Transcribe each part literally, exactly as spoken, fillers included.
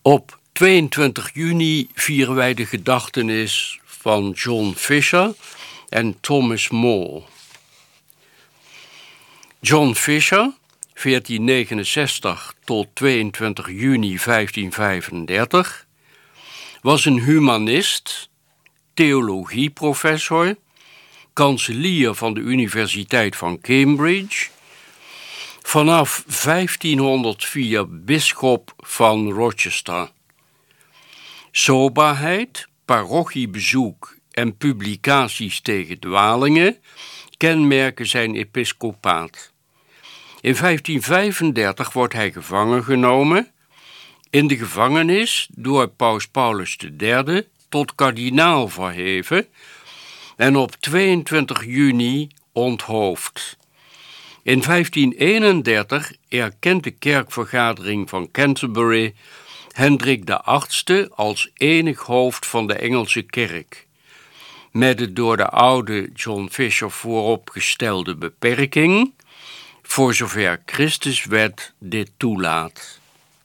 Op tweeëntwintig juni vieren wij de gedachtenis van John Fisher en Thomas More. John Fisher, veertien negenenzestig tot tweeëntwintig juni vijftien vijfendertig, was een humanist, theologieprofessor, kanselier van de Universiteit van Cambridge, vanaf vijftienhonderdvier bisschop van Rochester. Soberheid, parochiebezoek en publicaties tegen dwalingen kenmerken zijn episcopaat. In vijftien vijfendertig wordt hij gevangen genomen, in de gevangenis door paus Paulus de derde tot kardinaal verheven en op tweeëntwintig juni onthoofd. In vijftien eenendertig erkent de kerkvergadering van Canterbury Hendrik de achtste als enig hoofd van de Engelse kerk, met de door de oude John Fisher vooropgestelde beperking, voor zover Christuswet dit toelaat.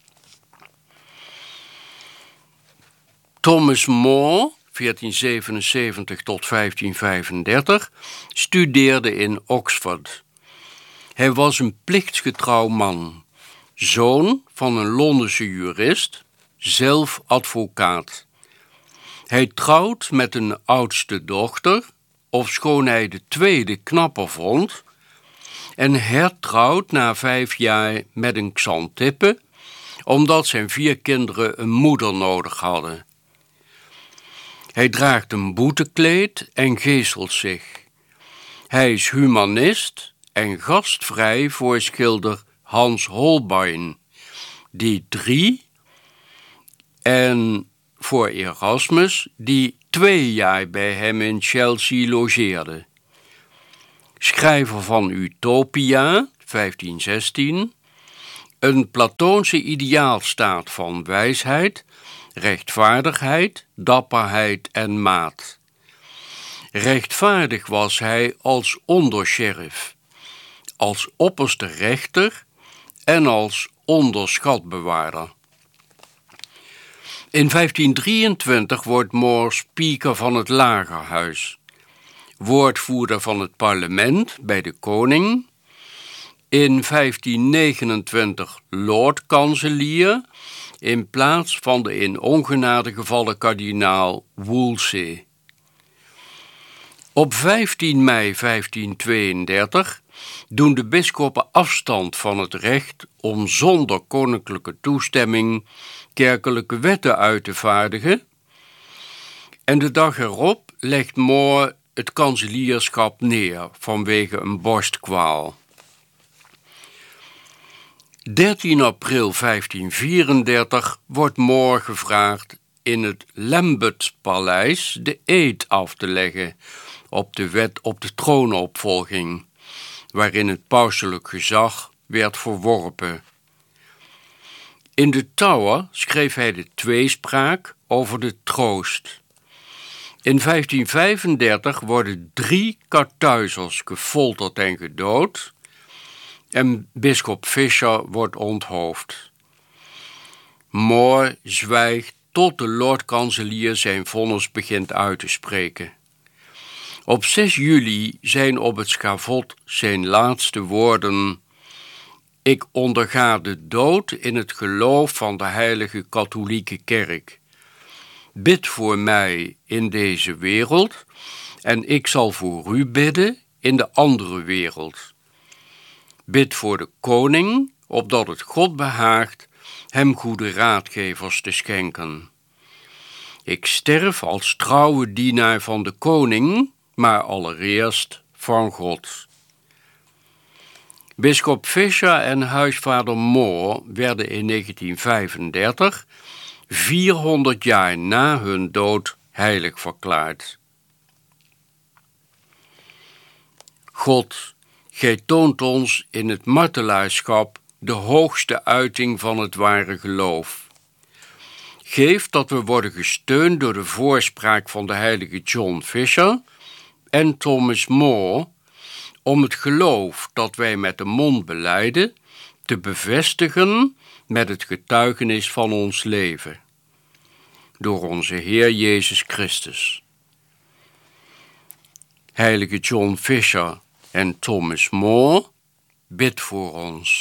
Thomas More, veertien zevenenzeventig tot vijftien vijfendertig, studeerde in Oxford. Hij was een plichtsgetrouw man, zoon van een Londense jurist, zelf advocaat. Hij trouwt met een oudste dochter, ofschoon hij de tweede knapper vond, en hertrouwt na vijf jaar met een Xantippe, omdat zijn vier kinderen een moeder nodig hadden. Hij draagt een boetekleed en geestelt zich. Hij is humanist en gastvrij voor schilder Hans Holbein, die drie, en voor Erasmus, die twee jaar bij hem in Chelsea logeerde. Schrijver van Utopia, vijftien zestien, een Platoonse ideaalstaat van wijsheid, rechtvaardigheid, dapperheid en maat. Rechtvaardig was hij als ondersheriff, als opperste rechter en als onderschatbewaarder. In vijftien drieëntwintig wordt More speaker van het Lagerhuis, woordvoerder van het parlement bij de koning, in vijftien negenentwintig lord-kanselier in plaats van de in ongenade gevallen kardinaal Wolsey. Op vijftien mei vijftien tweeëndertig doen de bisschoppen afstand van het recht om zonder koninklijke toestemming kerkelijke wetten uit te vaardigen, en de dag erop legt More het kanselierschap neer vanwege een borstkwaal. dertien april vijftien vierendertig wordt More gevraagd in het Lambeth-paleis de eed af te leggen op de wet op de troonopvolging, waarin het pauselijk gezag werd verworpen. In de Tower schreef hij de tweespraak over de troost. In vijftien vijfendertig worden drie Karthuizers gefolterd en gedood en bisschop Fisher wordt onthoofd. More zwijgt tot de lord-kanselier zijn vonnis begint uit te spreken. Op zes juli zijn op het schavot zijn laatste woorden: ik onderga de dood in het geloof van de heilige katholieke kerk. Bid voor mij in deze wereld en ik zal voor u bidden in de andere wereld. Bid voor de koning, opdat het God behaagt hem goede raadgevers te schenken. Ik sterf als trouwe dienaar van de koning, maar allereerst van God. Bisschop Fisher en huisvader More werden in negentien vijfendertig, vierhonderd jaar na hun dood, heilig verklaard. God, gij toont ons in het martelaarschap de hoogste uiting van het ware geloof. Geef dat we worden gesteund door de voorspraak van de heilige John Fisher en Thomas More, om het geloof dat wij met de mond belijden te bevestigen met het getuigenis van ons leven. Door onze Heer Jezus Christus. Heilige John Fisher en Thomas More, bid voor ons.